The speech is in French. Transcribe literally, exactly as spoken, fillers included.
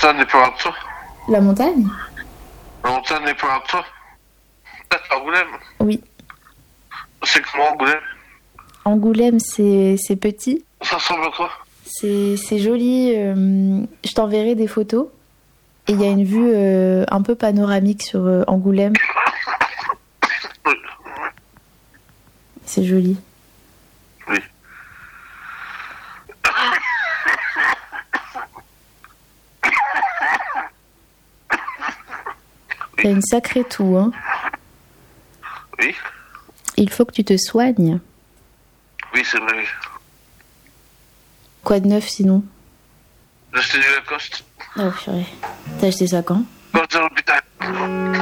montagne n'est pas en dessous. La montagne? La montagne n'est pas en dessous. Peut-être Angoulême. Oui. C'est comment Angoulême? Angoulême, c'est c'est petit. Ça ressemble à quoi? C'est c'est joli. euh, je t'enverrai des photos. Et il y a une vue euh, un peu panoramique sur euh, Angoulême. Oui. C'est joli. Oui. T'as une sacrée toux, hein. Oui. Il faut que tu te soignes. Oui, c'est vrai. Quoi de neuf sinon? J'ai acheté du Lacoste. Oh purée. T'as acheté ça quand? Quand j'étais à l'hôpital.